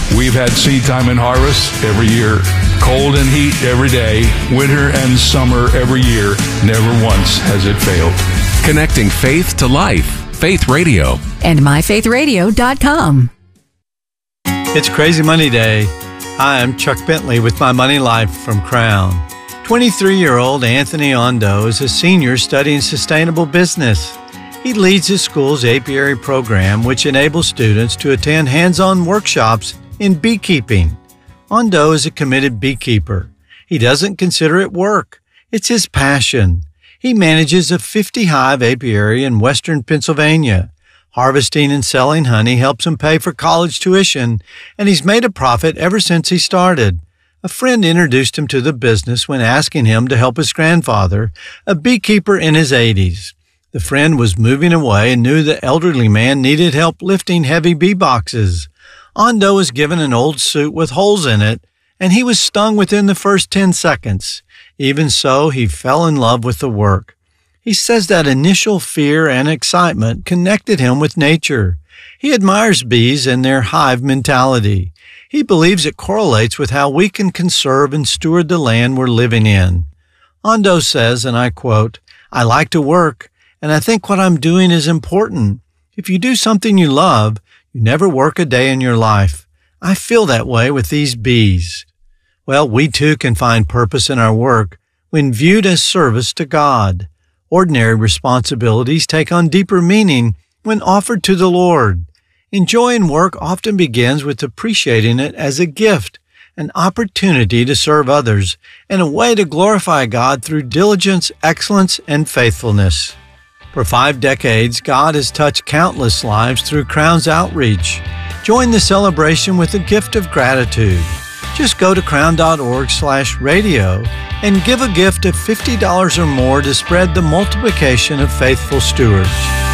We've had seed time and harvest every year, cold and heat every day, winter and summer every year. Never once has it failed. Connecting faith to life. Faith Radio. And myfaithradio.com. It's Crazy Money Day. Hi, I'm Chuck Bentley with My Money Life from Crown. 23-year-old Anthony Ondo is a senior studying sustainable business. He leads his school's apiary program, which enables students to attend hands-on workshops in beekeeping. Ondo is a committed beekeeper. He doesn't consider it work. It's his passion. He manages a 50-hive apiary in western Pennsylvania. Harvesting and selling honey helps him pay for college tuition, and he's made a profit ever since he started. A friend introduced him to the business when asking him to help his grandfather, a beekeeper in his 80s. The friend was moving away and knew the elderly man needed help lifting heavy bee boxes. Ondo was given an old suit with holes in it, and he was stung within the first 10 seconds. Even so, he fell in love with the work. He says that initial fear and excitement connected him with nature. He admires bees and their hive mentality. He believes it correlates with how we can conserve and steward the land we're living in. Ondo says, and I quote, "I like to work, and I think what I'm doing is important. If you do something you love, you never work a day in your life. I feel that way with these bees." Well, we too can find purpose in our work when viewed as service to God. Ordinary responsibilities take on deeper meaning when offered to the Lord. Enjoying work often begins with appreciating it as a gift, an opportunity to serve others, and a way to glorify God through diligence, excellence, and faithfulness. For 5 decades, God has touched countless lives through Crown's outreach. Join the celebration with a gift of gratitude. Just go to crown.org/radio and give a gift of $50 or more to spread the multiplication of faithful stewards.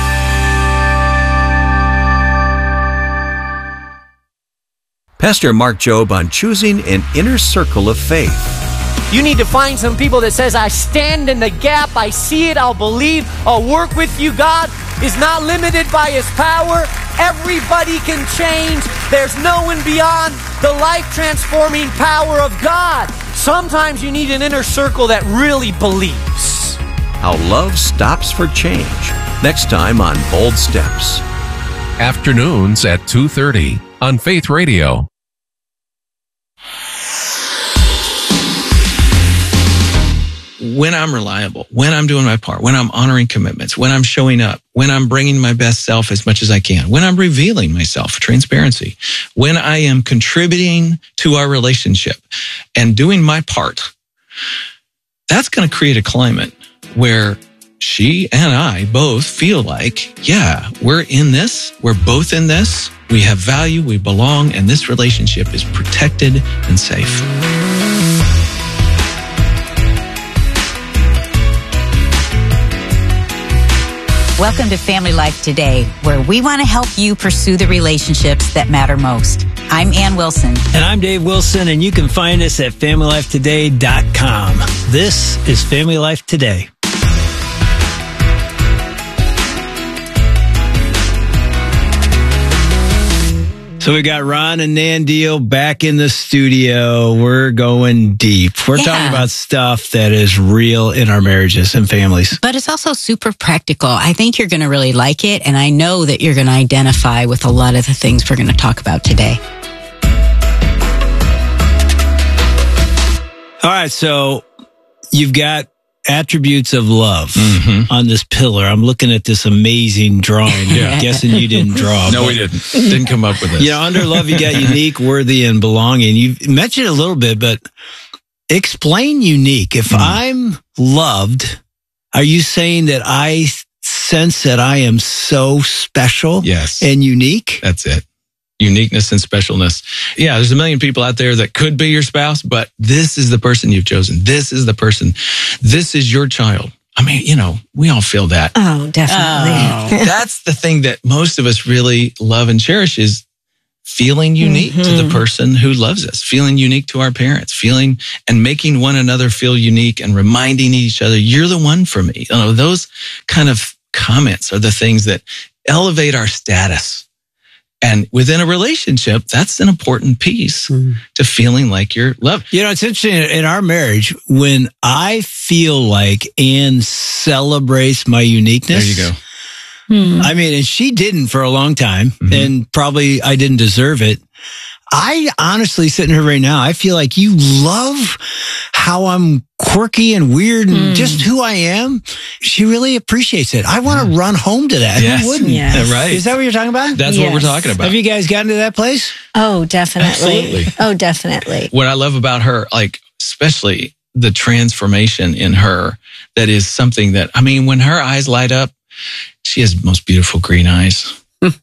Pastor Mark Jobe on choosing an inner circle of faith. You need to find some people that says, I stand in the gap, I see it, I'll believe, I'll work with you. God is not limited by His power. Everybody can change. There's no one beyond the life-transforming power of God. Sometimes you need an inner circle that really believes. How love stops for change. Next time on Bold Steps. Afternoons at 2:30 on Faith Radio. When I'm reliable, when I'm doing my part, when I'm honoring commitments, when I'm showing up, when I'm bringing my best self as much as I can, when I'm revealing myself, transparency, when I am contributing to our relationship and doing my part, that's going to create a climate where she and I both feel like, yeah, we're in this, we're both in this, we have value, we belong, and this relationship is protected and safe. Welcome to Family Life Today, where we want to help you pursue the relationships that matter most. I'm Ann Wilson. And I'm Dave Wilson, and you can find us at FamilyLifeToday.com. This is Family Life Today. So we got Ron and Nan Deal back in the studio. We're going deep. We're talking about stuff that is real in our marriages and families. But it's also super practical. I think you're going to really like it, and I know that you're going to identify with a lot of the things we're going to talk about today. All right, so you've got attributes of love on this pillar. I'm looking at this amazing drawing. I'm guessing you didn't draw. No, we didn't. Didn't come up with this. You know, under love, you got unique, worthy, and belonging. You mentioned it a little bit, but explain unique. If I'm loved, are you saying that I sense that I am so special and unique? That's it. Uniqueness and specialness. Yeah, there's a million people out there that could be your spouse, but this is the person you've chosen. This is the person. This is your child. I mean, you know, we all feel that. Oh, definitely. That's the thing that most of us really love and cherish is feeling unique to the person who loves us, feeling unique to our parents, feeling and making one another feel unique and reminding each other, you're the one for me. You know, those kind of comments are the things that elevate our status And within a relationship, that's an important piece to feeling like you're loved. You know, it's interesting in our marriage, when I feel like Ann celebrates my uniqueness. There you go. I mean, and she didn't for a long time, and probably I didn't deserve it. I honestly, sitting here right now, I feel like you love how I'm quirky and weird and just who I am. She really appreciates it. I want to run home to that. Yes. Who wouldn't? Yes. Right. Is that what you're talking about? That's what we're talking about. Have you guys gotten to that place? Oh, definitely. Absolutely. Oh, definitely. What I love about her, like, especially the transformation in her, that is something that, I mean, when her eyes light up, she has the most beautiful green eyes.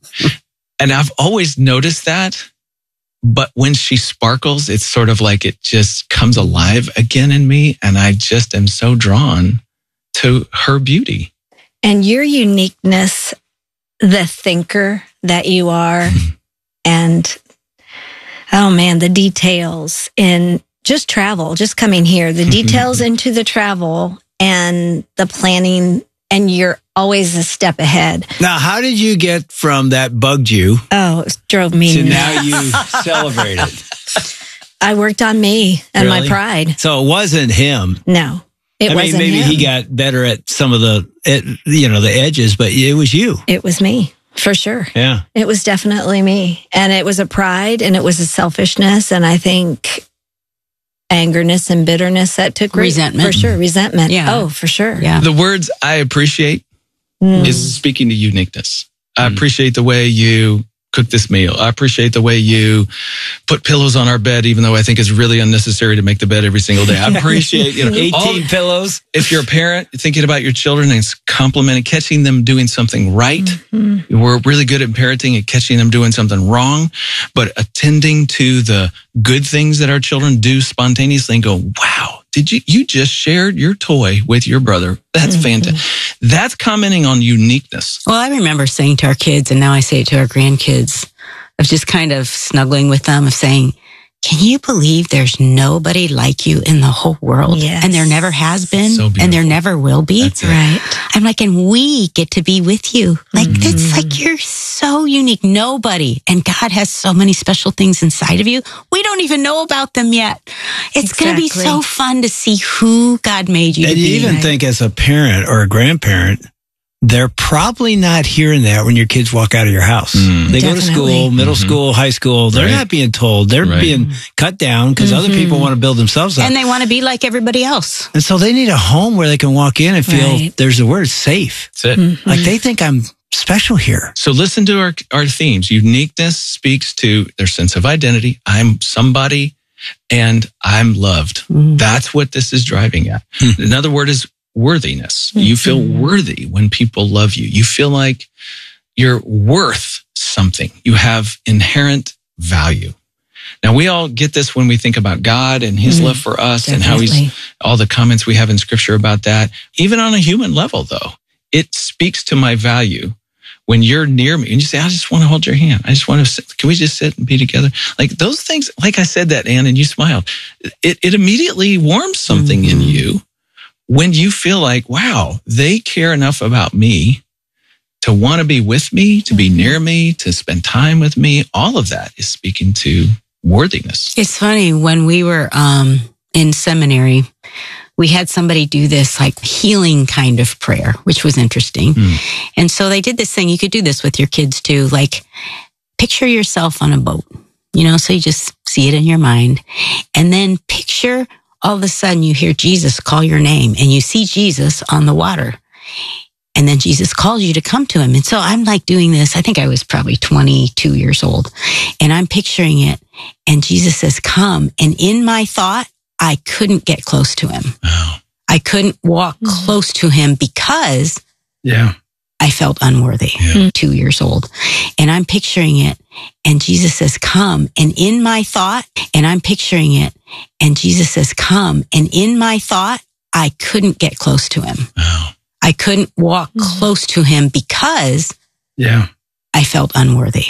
And I've always noticed that. But when she sparkles, it's sort of like it just comes alive again in me. And I just am so drawn to her beauty. And your uniqueness, the thinker that you are, and oh man, the details in just travel, just coming here, the details into the travel and the planning, and you're always a step ahead. Now, how did you get from that bugged you Oh, it drove me to nuts. now you celebrate it? I worked on me and my Really? pride. So it wasn't him. No, it I mean, wasn't maybe him. he got better at some of the, the edges, but it was you. It was me, for sure. Yeah. It was definitely me. And it was a pride and it was a selfishness. And I think angerness and bitterness that took root. Resentment. For sure. Resentment. Yeah. Oh, for sure. Yeah. The words I appreciate is speaking to uniqueness. I appreciate the way you cook this meal. I appreciate the way you put pillows on our bed, even though I think it's really unnecessary to make the bed every single day. I appreciate, 18 pillows. If you're a parent thinking about your children and complimenting, catching them doing something right. We're really good at parenting and catching them doing something wrong, but attending to the good things that our children do spontaneously and go, wow, you just shared your toy with your brother. That's fantastic. That's commenting on uniqueness. Well, I remember saying to our kids, and now I say it to our grandkids, of just kind of snuggling with them, of saying, can you believe there's nobody like you in the whole world? Yes. And there never has been, So beautiful. and there never will be. That's it. Right. I'm like, and we get to be with you. Like, it's like you're so unique. Nobody. And God has so many special things inside of you. We don't even know about them yet. It's going to be Exactly. so fun to see who God made you And to you be. even think as a parent or a grandparent, they're probably not hearing that when your kids walk out of your house. They go to school, Definitely. middle school, high school. They're Right. not being told. They're Right. being cut down because other people want to build themselves up. And they want to be like everybody else. And so they need a home where they can walk in and feel Right. there's the word safe. That's it. Like they think I'm special here. So listen to our themes. Uniqueness speaks to their sense of identity. I'm somebody and I'm loved. That's what this is driving at. Another word is worthiness. You feel worthy when people love you. You feel like you're worth something. You have inherent value. Now, we all get this when we think about God and his love for us and how he's, all the comments we have in scripture about that. Even on a human level, though, it speaks to my value when you're near me and you say, I just want to hold your hand. I just want to sit. Can we just sit and be together? Like those things, like I said that, Ann, and you smiled. It immediately warms something in you when you feel like, wow, they care enough about me to want to be with me, to be near me, to spend time with me. All of that is speaking to worthiness. It's funny, when we were in seminary, we had somebody do this like healing kind of prayer, which was interesting. And so they did this thing. You could do this with your kids too. Like picture yourself on a boat, so you just see it in your mind. And then picture all of a sudden you hear Jesus call your name and you see Jesus on the water. And then Jesus calls you to come to him. And so I'm like doing this. I think I was probably 22 years old. And I'm picturing it. And Jesus says, come. And in my thought, I couldn't get close to him. Wow. I couldn't walk close to him because I felt unworthy. 2 years old. And I'm picturing it. And Jesus says, come. And in my thought, and I'm picturing it. And Jesus says, come. And in my thought, I couldn't get close to him. Wow. I couldn't walk close to him because I felt unworthy.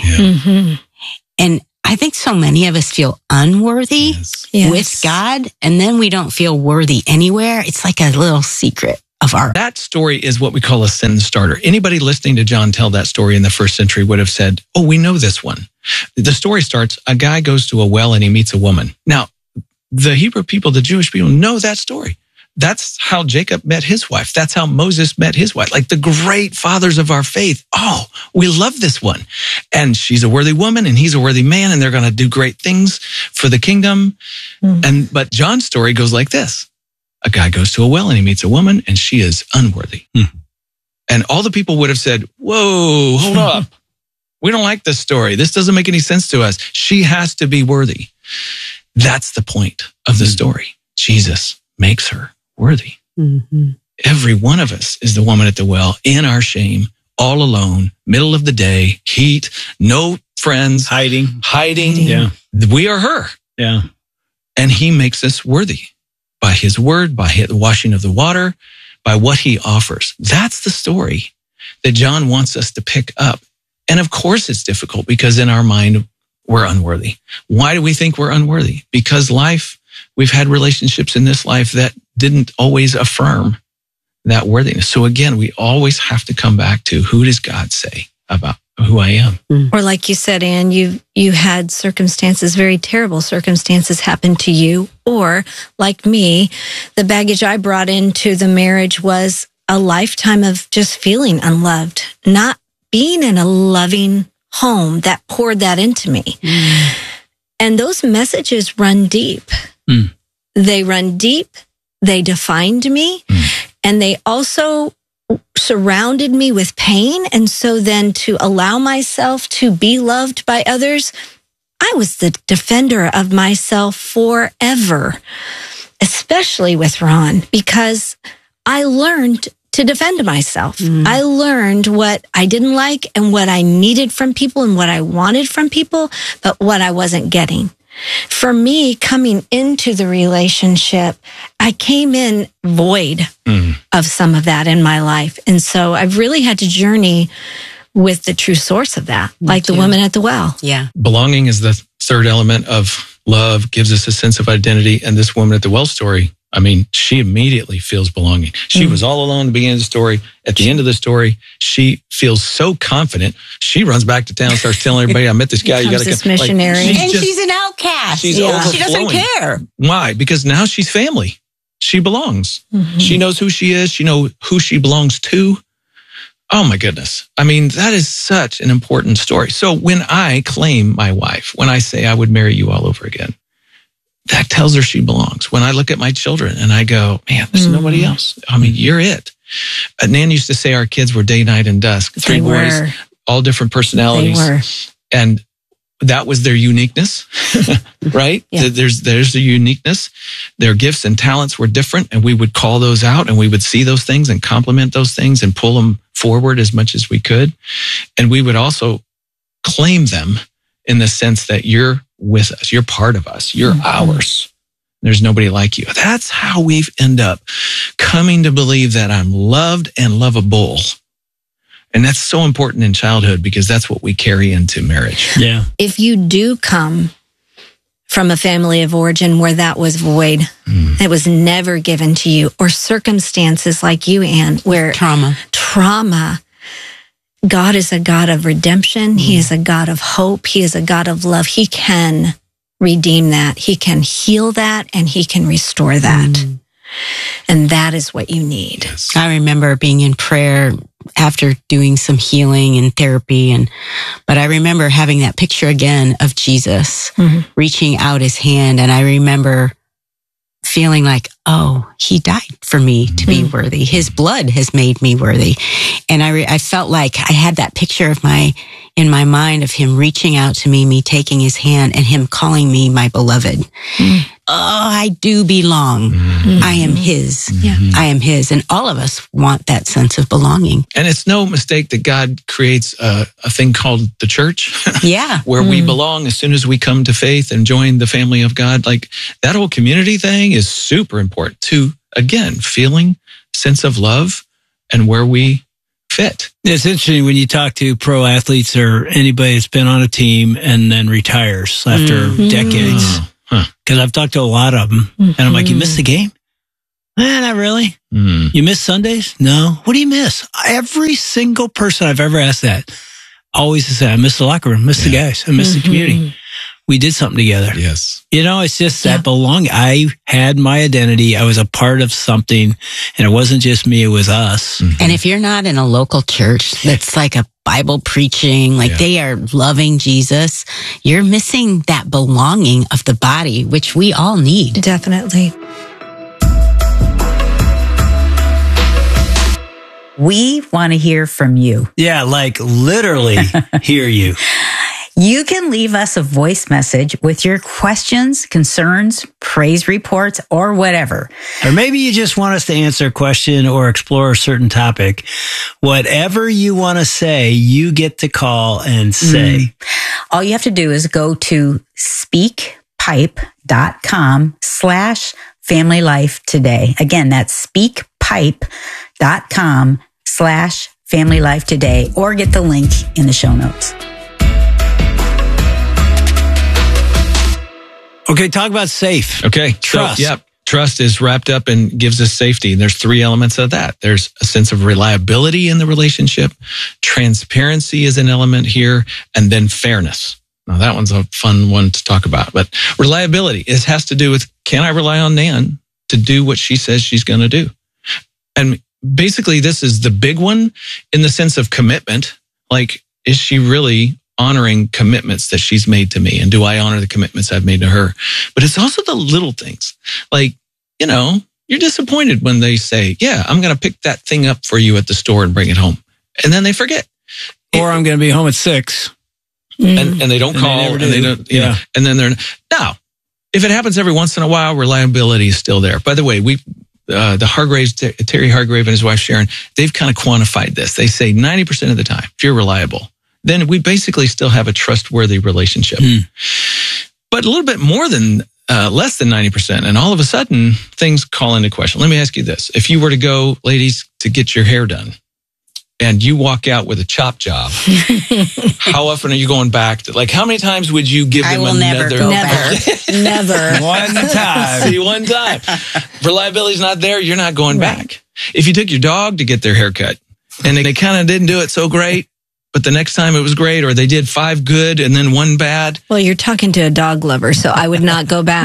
And I think so many of us feel unworthy Yes. with God, and then we don't feel worthy anywhere. It's like a little secret. of our. That story is what we call a sentence starter. Anybody listening to John tell that story in the first century would have said, oh, we know this one. The story starts, a guy goes to a well and he meets a woman. Now, the Hebrew people, the Jewish people know that story. That's how Jacob met his wife. That's how Moses met his wife. Like the great fathers of our faith. Oh, we love this one. And she's a worthy woman and he's a worthy man and they're going to do great things for the kingdom. But John's story goes like this. A guy goes to a well and he meets a woman and she is unworthy. And all the people would have said, whoa, hold up. We don't like this story. This doesn't make any sense to us. She has to be worthy. That's the point of the story. Jesus makes her worthy. Every one of us is the woman at the well in our shame, all alone, middle of the day, heat, no friends, hiding. Yeah. We are her. Yeah. And he makes us worthy by his word, by the washing of the water, by what he offers. That's the story that John wants us to pick up. And of course it's difficult because in our mind, we're unworthy. Why do we think we're unworthy? Because we've had relationships in this life that didn't always affirm that worthiness. So again, we always have to come back to who does God say about who I am? Or like you said, Ann, you had circumstances, very terrible circumstances happen to you. Or like me, the baggage I brought into the marriage was a lifetime of just feeling unloved, not being in a loving home that poured that into me. And those messages run deep. They run deep. They defined me. And they also surrounded me with pain. And so then to allow myself to be loved by others, I was the defender of myself forever, especially with Ron, because I learned to defend myself. I learned what I didn't like and what I needed from people and what I wanted from people, but what I wasn't getting. For me, coming into the relationship, I came in void of some of that in my life. And so I've really had to journey with the true source of that, like the woman at the well. Yeah. Belonging is the third element of love, gives us a sense of identity. And this woman at the well story, I mean, she immediately feels belonging. She was all alone at the beginning of the story. At the end of the story, she feels so confident. She runs back to town, starts telling everybody, I met this guy. You got to this missionary. She's an outcast. She's She doesn't overflowing. care. Why? Because now she's family. She belongs. She knows who she is. She knows who she belongs to. Oh my goodness. I mean, that is such an important story. So when I claim my wife, when I say I would marry you all over again, that tells her she belongs. When I look at my children and I go, man, there's nobody else. I mean, you're it. Nan used to say our kids were day, night, and dusk. Three boys, all different personalities. They were. And that was their uniqueness, right? Yeah. There's the uniqueness. Their gifts and talents were different, and we would call those out, and we would see those things and compliment those things and pull them forward as much as we could. And we would also claim them in the sense that you're with us, you're part of us, you're ours. There's nobody like you. That's how we've end up coming to believe that I'm loved and lovable. And that's so important in childhood because that's what we carry into marriage. Yeah. If you do come from a family of origin where that was void, it was never given to you, or circumstances like you, Ann, where trauma, God is a God of redemption. He is a God of hope. He is a God of love. He can redeem that. He can heal that, and he can restore that. And that is what you need. I remember being in prayer after doing some healing and therapy, but I remember having that picture again of Jesus reaching out his hand, and I remember feeling like, oh, he died for me to be worthy. His blood has made me worthy. And I felt like I had that picture in my mind of him reaching out to me taking his hand, and him calling me my beloved. Oh, I do belong. I am his. I am his. And all of us want that sense of belonging. And it's no mistake that God creates a thing called the church. Yeah. Where we belong as soon as we come to faith and join the family of God. Like that whole community thing is super important to, again, feeling sense of love and where we fit. It's interesting when you talk to pro athletes or anybody that's been on a team and then retires after decades. Because I've talked to a lot of them, and I'm like, you missed the game? Not really. You miss Sundays? No. What do you miss? Every single person I've ever asked that always says, I miss the locker room, miss the guys, I miss the community. We did something together. Yes. It's just that belonging. I had my identity. I was a part of something, and it wasn't just me, it was us. And if you're not in a local church that's like a Bible preaching, they are loving Jesus, you're missing that belonging of the body, which we all need. Definitely. We want to hear from you. Yeah, literally hear you. You can leave us a voice message with your questions, concerns, praise reports, or whatever. Or maybe you just want us to answer a question or explore a certain topic. Whatever you want to say, you get to call and say. All you have to do is go to speakpipe.com/familylifetoday. Again, that's speakpipe.com/familylifetoday, or get the link in the show notes. Okay, talk about safe. Okay. Trust. So, trust is wrapped up and gives us safety. And there's 3 elements of that. There's a sense of reliability in the relationship. Transparency is an element here. And then fairness. Now, that one's a fun one to talk about. But reliability, it has to do with, can I rely on Nan to do what she says she's going to do? And basically, this is the big one in the sense of commitment. Is she really honoring commitments that she's made to me? And do I honor the commitments I've made to her? But it's also the little things. You're disappointed when they say, yeah, I'm going to pick that thing up for you at the store and bring it home. And then they forget. Or I'm going to be home at 6. And they don't call. They don't, and then now, if it happens every once in a while, reliability is still there. By the way, the Hargraves, Terry Hargrave and his wife Sharon, they've kind of quantified this. They say 90% of the time, if you're reliable, then we basically still have a trustworthy relationship. But a little bit more than, less than 90%. And all of a sudden, things call into question. Let me ask you this. If you were to go, ladies, to get your hair done, and you walk out with a chop job, how often are you going back to, how many times would you give them another? Never go back. Never. One time. See, one time. Reliability's not there, you're not going back. If you took your dog to get their hair cut, and they kind of didn't do it so great, but the next time it was great, or they did 5 good and then 1 bad. Well, you're talking to a dog lover, so I would not go back.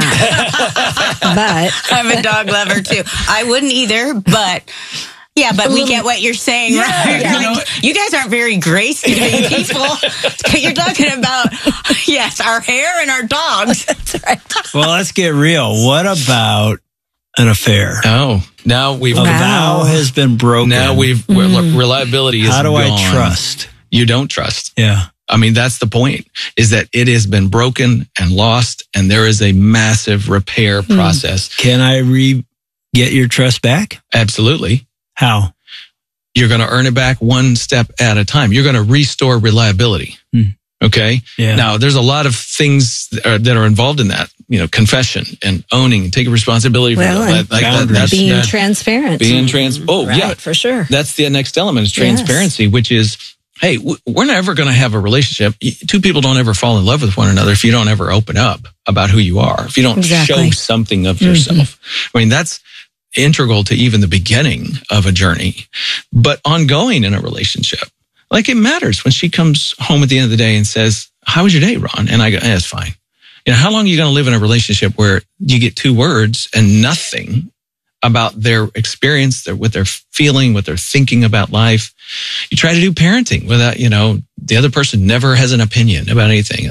But I'm a dog lover too. I wouldn't either, but yeah, but we get what you're saying, right? You guys aren't very grace-giving people. You're talking about, our hair and our dogs. That's right. Well, let's get real. What about an affair? Oh, now a vow has been broken. Now reliability is How do gone. I trust? You don't trust. Yeah. I mean, that's the point, is that it has been broken and lost, and there is a massive repair process. Can I get your trust back? Absolutely. How? You're going to earn it back one step at a time. You're going to restore reliability. Okay? Yeah. Now, there's a lot of things that are involved in that. Confession and owning and taking responsibility for that. Being transparent. Yeah. For sure. That's the next element is transparency, which is, hey, we're never going to have a relationship. 2 people don't ever fall in love with one another if you don't ever open up about who you are, if you don't show something of yourself. I mean, that's integral to even the beginning of a journey, but ongoing in a relationship. It matters when she comes home at the end of the day and says, how was your day, Ron? And I go, it's fine. How long are you going to live in a relationship where you get 2 words and nothing about their experience, what they're feeling, what they're thinking about life? You try to do parenting without, the other person never has an opinion about anything.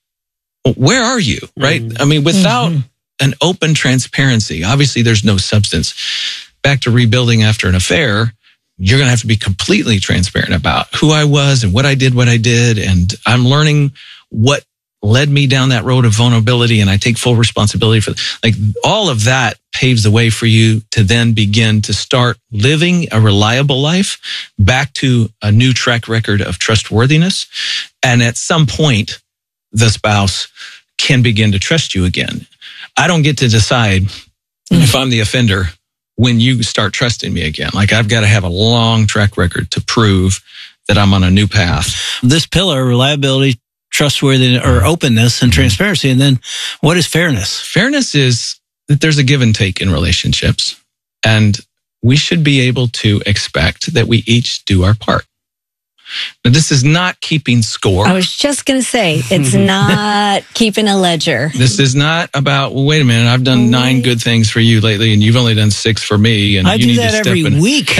Where are you, right? I mean, without an open transparency, obviously there's no substance. Back to rebuilding after an affair, you're going to have to be completely transparent about who I was and what I did. And I'm learning what led me down that road of vulnerability, and I take full responsibility for all of that paves the way for you to then begin to start living a reliable life back to a new track record of trustworthiness. And at some point, the spouse can begin to trust you again. I don't get to decide if I'm the offender when you start trusting me again. I've got to have a long track record to prove that I'm on a new path. This pillar, reliability, trustworthiness, or openness and transparency. And then what is fairness? Fairness is that there's a give and take in relationships. And we should be able to expect that we each do our part. Now, this is not keeping score. I was just going to say, it's not keeping a ledger. This is not about, well, wait a minute, I've done 9 good things for you lately, and you've only done 6 for me. And I you do need that to step every in. week.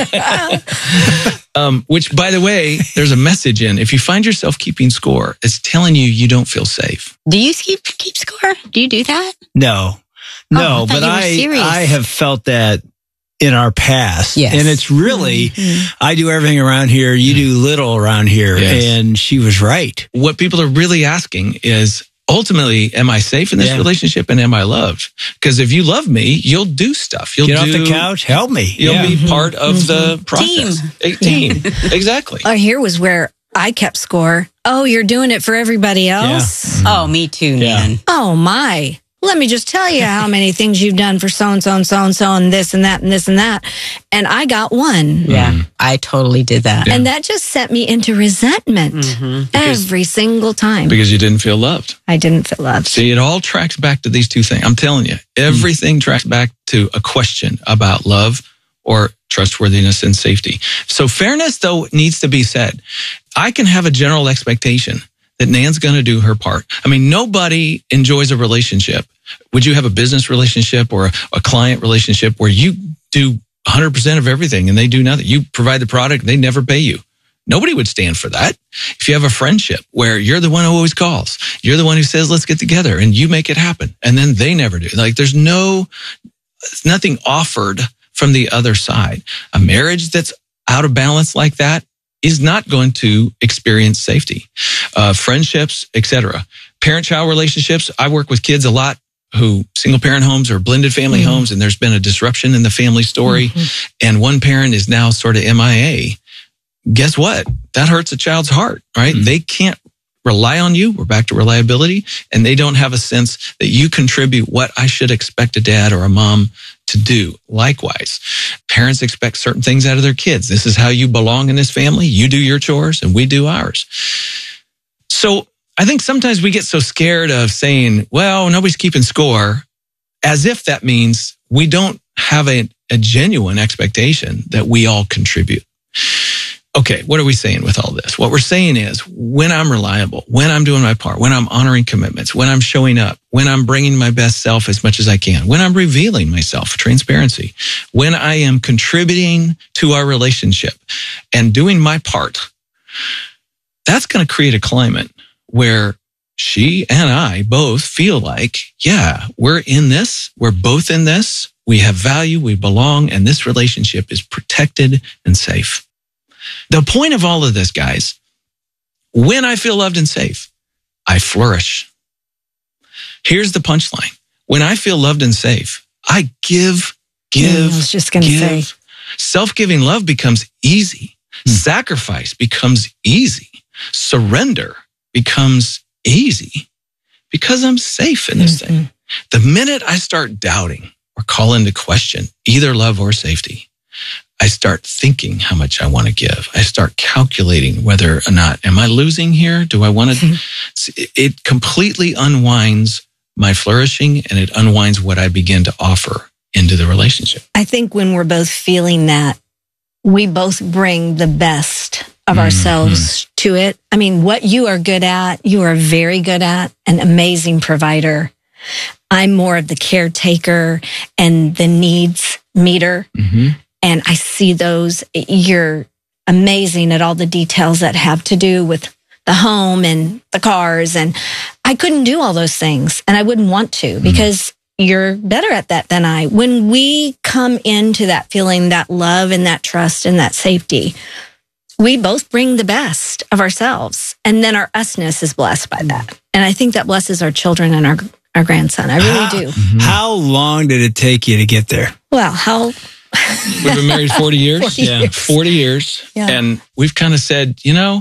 Which, by the way, there's a message in. If you find yourself keeping score, it's telling you don't feel safe. Do you keep score? Do you do that? No, I thought but you were serious. I have felt that in our past. Yes. And it's really, I do everything around here. You do little around here. Yes. And she was right. What people are really asking is, ultimately, am I safe in this relationship and am I loved? Because if you love me, you'll do stuff. You'll Get off the couch, help me. You'll be part of the process. Team. Exactly. Here was where I kept score. Oh, you're doing it for everybody else? Oh, me too, Nan. Oh, my. Let me just tell you how many things you've done for so-and-so and so-and-so and this and that and this and that. And I got one. Yeah, I totally did that. And that just sent me into resentment every single time. Because you didn't feel loved. I didn't feel loved. See, it all tracks back to these 2 things. I'm telling you, everything tracks back to a question about love or trustworthiness and safety. So fairness, though, needs to be said. I can have a general expectation that Nan's going to do her part. I mean, nobody enjoys a relationship. Would you have a business relationship or a client relationship where you do 100% of everything and they do nothing? You provide the product, they never pay you. Nobody would stand for that. If you have a friendship where you're the one who always calls, you're the one who says, let's get together, and you make it happen, and then they never do. Like, there's nothing offered from the other side. A marriage that's out of balance like that is not going to experience safety. Friendships, etc. Parent-child relationships. I work with kids a lot who single-parent homes or blended family homes, and there's been a disruption in the family story, and one parent is now sort of MIA. Guess what? That hurts a child's heart, right? They can't rely on you. We're back to reliability, and they don't have a sense that you contribute what I should expect a dad or a mom to do. Likewise, parents expect certain things out of their kids. This is how you belong in this family. You do your chores and we do ours. So I think sometimes we get so scared of saying, well, nobody's keeping score, as if that means we don't have a genuine expectation that we all contribute. Okay, what are we saying with all this? What we're saying is, when I'm reliable, when I'm doing my part, when I'm honoring commitments, when I'm showing up, when I'm bringing my best self as much as I can, when I'm revealing myself, transparency, when I am contributing to our relationship and doing my part, that's going to create a climate where she and I both feel like, yeah, we're in this, we're both in this, we have value, we belong, and this relationship is protected and safe. The point of all of this, guys, when I feel loved and safe, I flourish. Here's the punchline. When I feel loved and safe, I give. I was just going to say. Self-giving love becomes easy. Sacrifice becomes easy. Surrender becomes easy because I'm safe in this thing. The minute I start doubting or call into question either love or safety, I start thinking how much I want to give. I start calculating whether or not, am I losing here? Do I want to? It completely unwinds my flourishing, and it unwinds what I begin to offer into the relationship. I think when we're both feeling that, we both bring the best of ourselves to it. I mean, what you are good at, you are very good at, an amazing provider. I'm more of the caretaker and the needs meter. And I see those. You're amazing at all the details that have to do with the home and the cars. And I couldn't do all those things. And I wouldn't want to because you're better at that than I. When we come into that feeling, that love and that trust and that safety, we both bring the best of ourselves. And then our usness is blessed by that. And I think that blesses our children and our grandson. I really do. How long did it take you to get there? Well, We've been married 40 years. 40 years. 40 years. Yeah. And we've kind of said,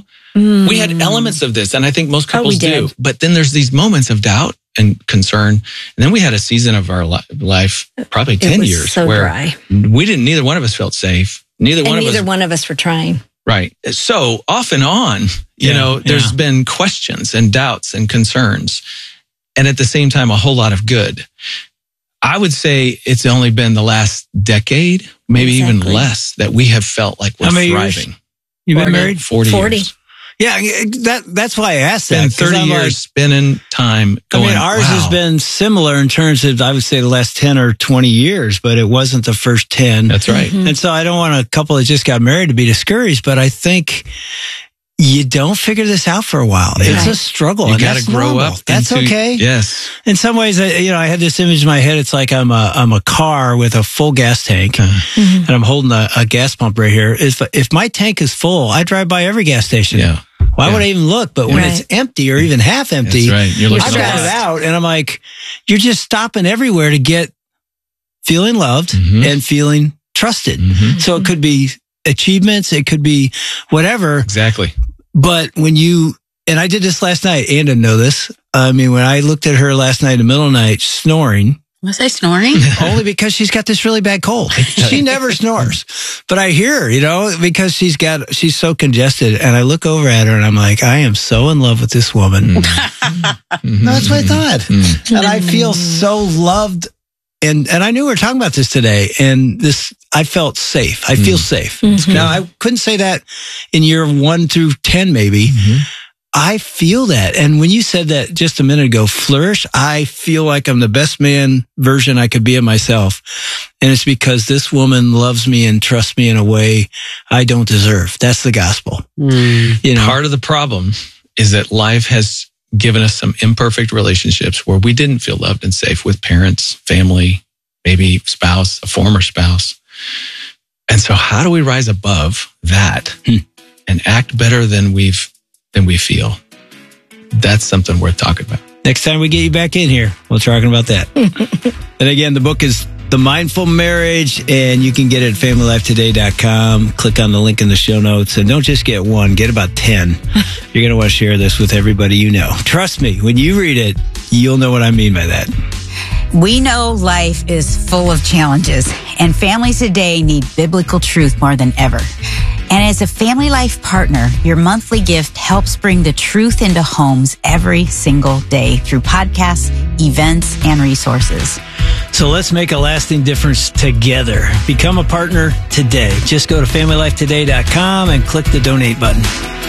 we had elements of this, and I think most couples do. But then there's these moments of doubt and concern. And then we had a season of our life, probably 10 years, so where dry. neither one of us felt safe. Neither one of us were trying. Right. So off and on, there's been questions and doubts and concerns. And at the same time, a whole lot of good. I would say it's only been the last decade, maybe even less, that we have felt like we're thriving. You've been married? 40 years. Yeah, that's why I asked that. It's been 30 years spending time going, ours has been similar in terms of, I would say, the last 10 or 20 years, but it wasn't the first 10. That's right. And so I don't want a couple that just got married to be discouraged, but I think you don't figure this out for a while. Yeah. It's a struggle. You got to grow up. That's okay. Yes. In some ways, I had this image in my head. It's like I'm a car with a full gas tank, and I'm holding a gas pump right here. If my tank is full, I drive by every gas station. Yeah. Why would I even look? But when it's empty or even half empty, That's right. You're looking I drive it out, and I'm like, you're just stopping everywhere to get feeling loved and feeling trusted. So it could be achievements, it could be whatever. Exactly. But when and I did this last night, Ann didn't know this. I mean, when I looked at her last night in the middle of the night snoring. Was I snoring? Only because she's got this really bad cold. She never snores. But I hear her, because she's so congested. And I look over at her and I'm like, I am so in love with this woman. No, that's what I thought. And I feel so loved. And I knew we were talking about this today. And I felt safe. I feel safe. Now, I couldn't say that in year 1 through 10, maybe. I feel that. And when you said that just a minute ago, flourish, I feel like I'm the best man version I could be of myself. And it's because this woman loves me and trusts me in a way I don't deserve. That's the gospel. Part of the problem is that life has given us some imperfect relationships where we didn't feel loved and safe with parents, family, maybe spouse, a former spouse. And so how do we rise above that and act better than we feel? That's something worth talking about. Next time we get you back in here, we're talking about that. And again, the book is The Mindful Marriage, and you can get it at FamilyLifeToday.com. Click on the link in the show notes, and don't just get one, get about 10. You're going to want to share this with everybody you know. Trust me, when you read it, you'll know what I mean by that. We know life is full of challenges, and families today need biblical truth more than ever. And as a Family Life partner, your monthly gift helps bring the truth into homes every single day through podcasts, events, and resources. So let's make a lasting difference together. Become a partner today. Just go to FamilyLifeToday.com and click the donate button.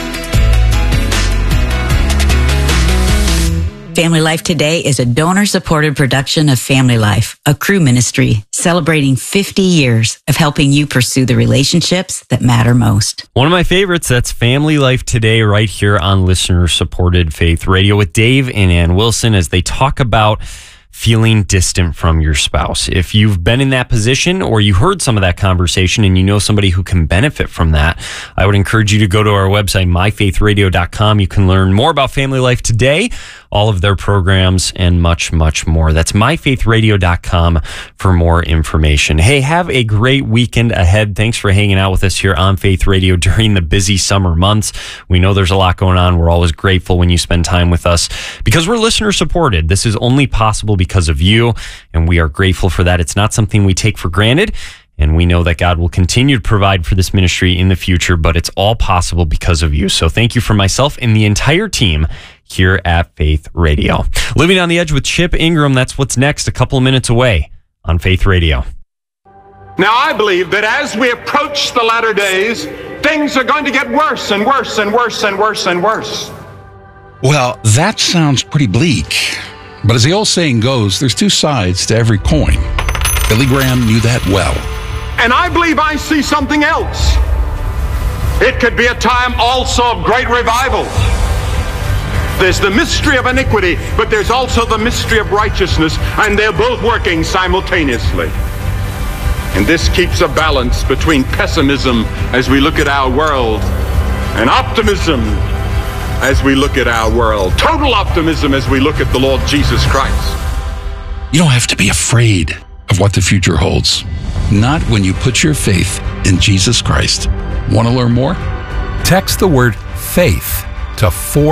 Family Life Today is a donor-supported production of Family Life, a crew ministry celebrating 50 years of helping you pursue the relationships that matter most. One of my favorites, that's Family Life Today right here on listener-supported Faith Radio with Dave and Ann Wilson as they talk about feeling distant from your spouse. If you've been in that position or you heard some of that conversation and you know somebody who can benefit from that, I would encourage you to go to our website, myfaithradio.com. You can learn more about Family Life Today, all of their programs, and much, much more. That's myfaithradio.com for more information. Hey, have a great weekend ahead. Thanks for hanging out with us here on Faith Radio during the busy summer months. We know there's a lot going on. We're always grateful when you spend time with us because we're listener supported. This is only possible because of you, and we are grateful for that. It's not something we take for granted. And we know that God will continue to provide for this ministry in the future, but it's all possible because of you. So thank you from myself and the entire team here at Faith Radio. Living on the Edge with Chip Ingram, that's what's next, a couple of minutes away on Faith Radio. Now, I believe that as we approach the latter days, things are going to get worse and worse and worse and worse and worse. Well, that sounds pretty bleak. But as the old saying goes, there's two sides to every coin. Billy Graham knew that well. And I believe I see something else. It could be a time also of great revival. There's the mystery of iniquity, but there's also the mystery of righteousness, and they're both working simultaneously. And this keeps a balance between pessimism as we look at our world and optimism as we look at our world. Total optimism as we look at the Lord Jesus Christ. You don't have to be afraid of what the future holds. Not when you put your faith in Jesus Christ. Want to learn more? Text the word FAITH to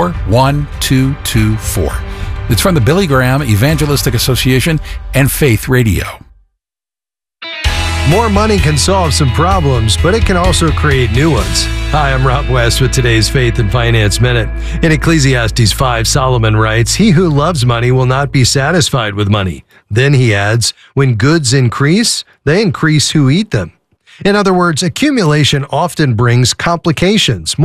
41224. It's from the Billy Graham Evangelistic Association and Faith Radio. More money can solve some problems, but it can also create new ones. Hi, I'm Rob West with today's Faith and Finance Minute. In Ecclesiastes 5, Solomon writes, "He who loves money will not be satisfied with money, Then he adds, when goods increase, they increase who eat them. In other words, accumulation often brings complications.